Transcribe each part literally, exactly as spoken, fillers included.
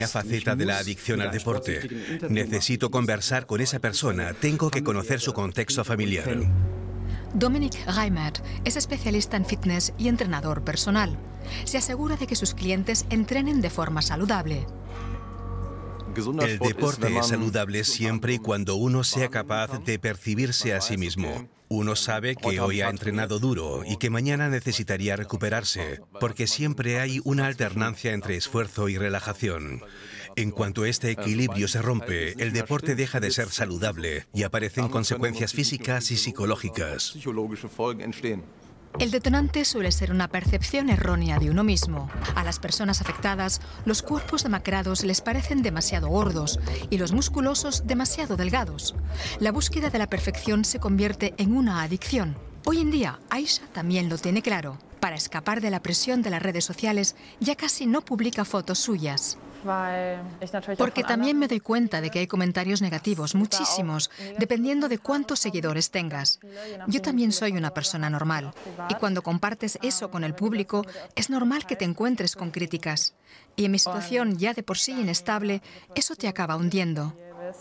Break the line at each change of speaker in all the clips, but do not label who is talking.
faceta de la adicción al deporte. Necesito conversar con esa persona, tengo que conocer su contexto familiar.
Dominik Reimert es especialista en fitness y entrenador personal. Se asegura de que sus clientes entrenen de forma saludable.
El deporte es saludable siempre y cuando uno sea capaz de percibirse a sí mismo. Uno sabe que hoy ha entrenado duro y que mañana necesitaría recuperarse, porque siempre hay una alternancia entre esfuerzo y relajación. En cuanto este equilibrio se rompe, el deporte deja de ser saludable y aparecen consecuencias físicas y psicológicas.
El detonante suele ser una percepción errónea de uno mismo. A las personas afectadas, los cuerpos demacrados les parecen demasiado gordos y los musculosos demasiado delgados. La búsqueda de la perfección se convierte en una adicción. Hoy en día, Aisha también lo tiene claro. Para escapar de la presión de las redes sociales, ya casi no publica fotos suyas. Porque también me doy cuenta de que hay comentarios negativos, muchísimos, dependiendo de cuántos seguidores tengas. Yo también soy una persona normal. Y cuando compartes eso con el público, es normal que te encuentres con críticas. Y en mi situación ya de por sí inestable, eso te acaba hundiendo.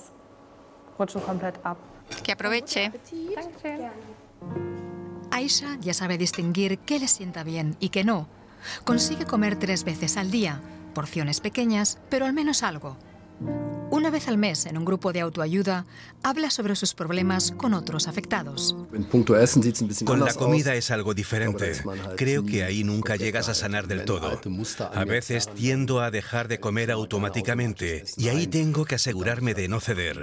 Que aproveche.
Aisha ya sabe distinguir qué le sienta bien y qué no. Consigue comer tres veces al día. Porciones pequeñas, pero al menos algo. Una vez al mes, en un grupo de autoayuda, habla sobre sus problemas con otros afectados.
Con la comida es algo diferente. Creo que ahí nunca llegas a sanar del todo. A veces tiendo a dejar de comer automáticamente y ahí tengo que asegurarme de no ceder.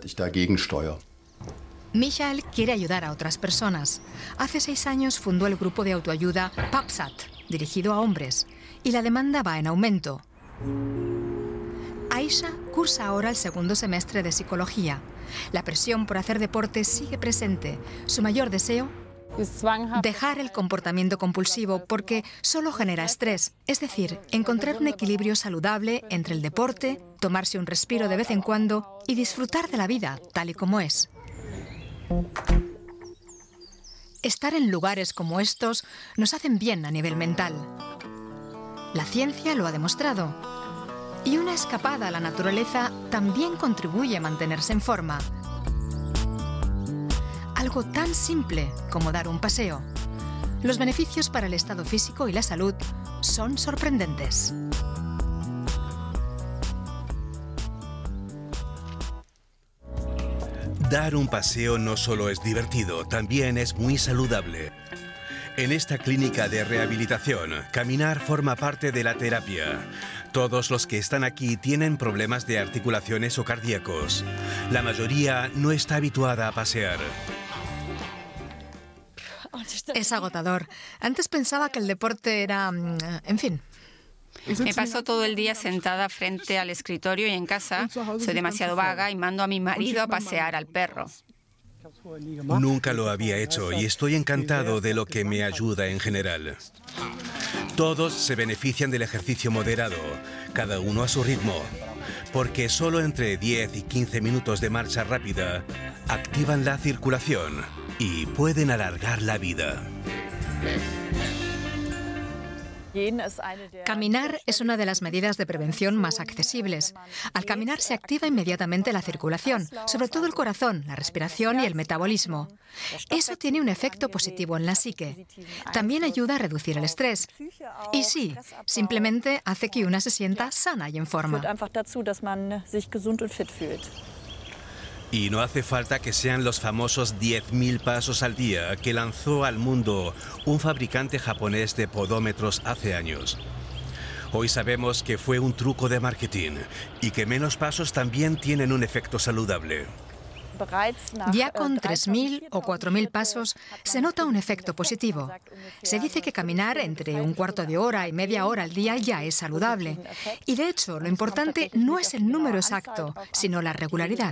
Michael quiere ayudar a otras personas. Hace seis años fundó el grupo de autoayuda PAPSAT, dirigido a hombres, y la demanda va en aumento. Aisha cursa ahora el segundo semestre de psicología. La presión por hacer deporte sigue presente. Su mayor deseo: dejar el comportamiento compulsivo porque solo genera estrés. Es decir, encontrar un equilibrio saludable entre el deporte, tomarse un respiro de vez en cuando y disfrutar de la vida tal y como es. Estar en lugares como estos nos hacen bien a nivel mental. La ciencia lo ha demostrado. Y una escapada a la naturaleza también contribuye a mantenerse en forma. Algo tan simple como dar un paseo. Los beneficios para el estado físico y la salud son sorprendentes.
Dar un paseo no solo es divertido, también es muy saludable. En esta clínica de rehabilitación, caminar forma parte de la terapia. Todos los que están aquí tienen problemas de articulaciones o cardíacos. La mayoría no está habituada a pasear.
Es agotador. Antes pensaba que el deporte era... en fin...
Me paso todo el día sentada frente al escritorio y en casa soy demasiado vaga y mando a mi marido a pasear al perro.
Nunca lo había hecho y estoy encantado de lo que me ayuda en general. Todos se benefician del ejercicio moderado, cada uno a su ritmo, porque solo entre diez y quince minutos de marcha rápida activan la circulación y pueden alargar la vida.
Caminar es una de las medidas de prevención más accesibles. Al caminar se activa inmediatamente la circulación, sobre todo el corazón, la respiración y el metabolismo. Eso tiene un efecto positivo en la psique. También ayuda a reducir el estrés. Y sí, simplemente hace que una se sienta sana y en forma.
Y no hace falta que sean los famosos diez mil pasos al día que lanzó al mundo un fabricante japonés de podómetros hace años. Hoy sabemos que fue un truco de marketing y que menos pasos también tienen un efecto saludable.
Ya con tres mil o cuatro mil pasos se nota un efecto positivo. Se dice que caminar entre un cuarto de hora y media hora al día ya es saludable. Y de hecho, lo importante no es el número exacto, sino la regularidad.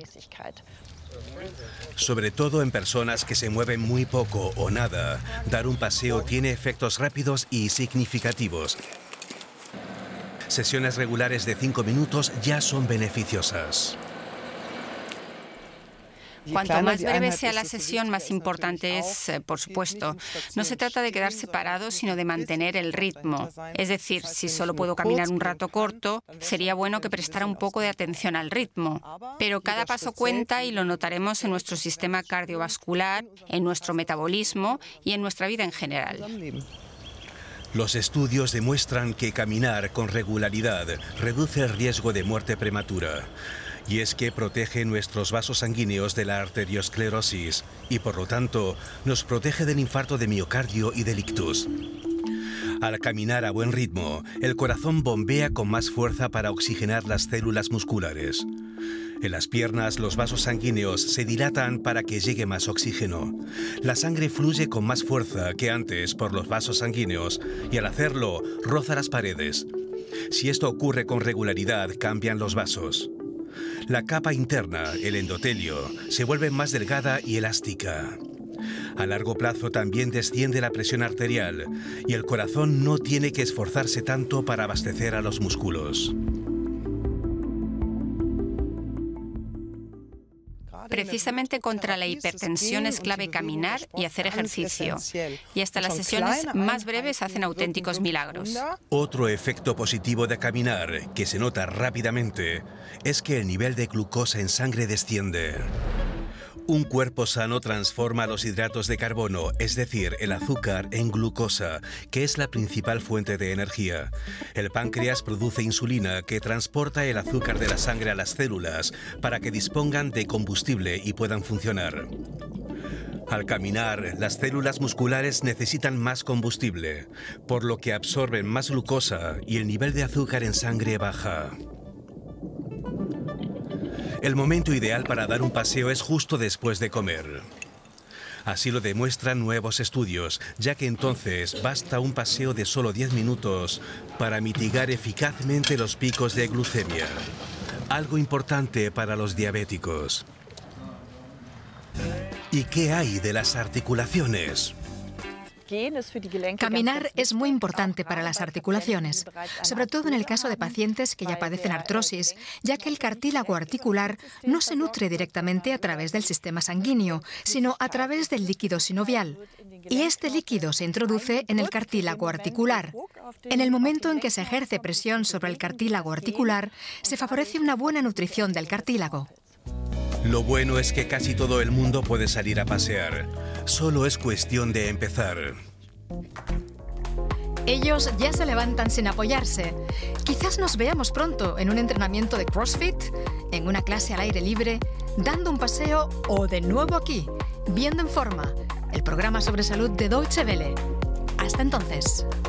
Sobre todo en personas que se mueven muy poco o nada, dar un paseo tiene efectos rápidos y significativos. Sesiones regulares de cinco minutos ya son beneficiosas.
Cuanto más breve sea la sesión, más importante es, eh, por supuesto. No se trata de quedarse parado, sino de mantener el ritmo. Es decir, si solo puedo caminar un rato corto, sería bueno que prestara un poco de atención al ritmo. Pero cada paso cuenta y lo notaremos en nuestro sistema cardiovascular, en nuestro metabolismo y en nuestra vida en general.
Los estudios demuestran que caminar con regularidad reduce el riesgo de muerte prematura. Y es que protege nuestros vasos sanguíneos de la arteriosclerosis y, por lo tanto, nos protege del infarto de miocardio y del ictus. Al caminar a buen ritmo, el corazón bombea con más fuerza para oxigenar las células musculares. En las piernas, los vasos sanguíneos se dilatan para que llegue más oxígeno. La sangre fluye con más fuerza que antes por los vasos sanguíneos y al hacerlo, roza las paredes. Si esto ocurre con regularidad, cambian los vasos. La capa interna, el endotelio, se vuelve más delgada y elástica. A largo plazo también desciende la presión arterial y el corazón no tiene que esforzarse tanto para abastecer a los músculos.
Precisamente contra la hipertensión es clave caminar y hacer ejercicio. Y hasta las sesiones más breves hacen auténticos milagros.
Otro efecto positivo de caminar, que se nota rápidamente, es que el nivel de glucosa en sangre desciende. Un cuerpo sano transforma los hidratos de carbono, es decir, el azúcar, en glucosa, que es la principal fuente de energía. El páncreas produce insulina que transporta el azúcar de la sangre a las células para que dispongan de combustible y puedan funcionar. Al caminar, las células musculares necesitan más combustible, por lo que absorben más glucosa y el nivel de azúcar en sangre baja. El momento ideal para dar un paseo es justo después de comer. Así lo demuestran nuevos estudios, ya que entonces basta un paseo de solo diez minutos para mitigar eficazmente los picos de glucemia. Algo importante para los diabéticos. ¿Y qué hay de las articulaciones?
Caminar es muy importante para las articulaciones, sobre todo en el caso de pacientes que ya padecen artrosis, ya que el cartílago articular no se nutre directamente a través del sistema sanguíneo, sino a través del líquido sinovial. Y este líquido se introduce en el cartílago articular. En el momento en que se ejerce presión sobre el cartílago articular, se favorece una buena nutrición del cartílago.
Lo bueno es que casi todo el mundo puede salir a pasear. Solo es cuestión de empezar.
Ellos ya se levantan sin apoyarse. Quizás nos veamos pronto en un entrenamiento de CrossFit, en una clase al aire libre, dando un paseo o de nuevo aquí, Viendo en Forma, el programa sobre salud de Deutsche Welle. Hasta entonces.